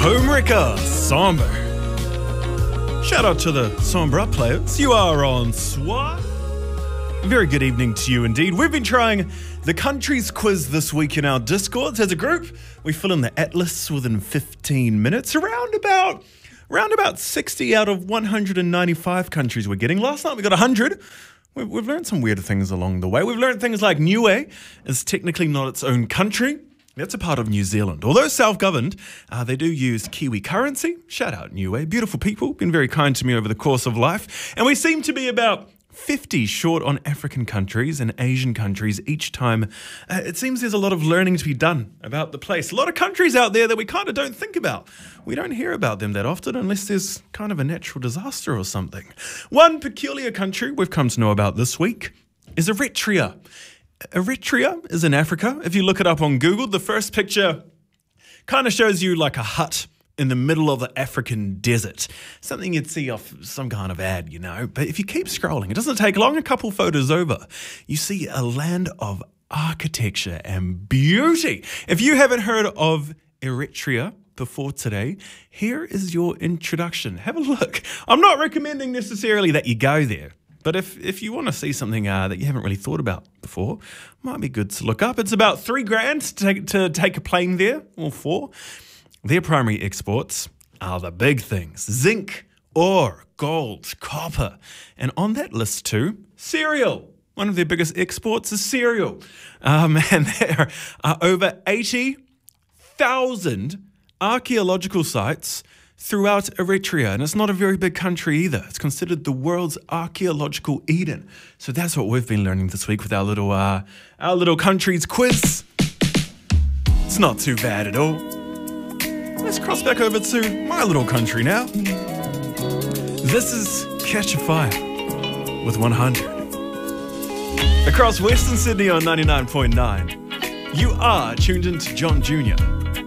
Homerica Samba. Shout out to the Samba players. You are on SWAT. Very good evening to you indeed. We've been trying the countries quiz this week in our Discords. As a group, we fill in the atlas within 15 minutes. Around about 60 out of 195 countries we're getting. Last night we got 100. We've learned some weird things along the way. We've learned things like Niue is technically not its own country. That's a part of New Zealand. Although self-governed, they do use Kiwi currency. Shout out Niue. Beautiful people, been very kind to me over the course of life. And we seem to be about 50 short on African countries and Asian countries each time. It seems there's a lot of learning to be done about the place. A lot of countries out there that we kind of don't think about. We don't hear about them that often unless there's kind of a natural disaster or something. One peculiar country we've come to know about this week is Eritrea. Eritrea is in Africa. If you look it up on Google, the first picture kind of shows you like a hut in the middle of the African desert. Something you'd see off some kind of ad, you know. But if you keep scrolling, it doesn't take long, a couple photos over, you see a land of architecture and beauty. If you haven't heard of Eritrea before today, here is your introduction. Have a look. I'm not recommending necessarily that you go there. But if you want to see something that you haven't really thought about before, might be good to look up. It's about $3,000 to take a plane there, or $4,000. Their primary exports are the big things: zinc, ore, gold, copper. And on that list too, cereal. One of their biggest exports is cereal. And there are over 80,000 archaeological sites throughout Eritrea, and it's not a very big country either. It's considered the world's archaeological Eden. So that's what we've been learning this week with our little countries quiz. It's not too bad at all. Let's cross back over to my little country now. This is Catch a Fire with 100. Across Western Sydney on 99.9, you are tuned into John Jr.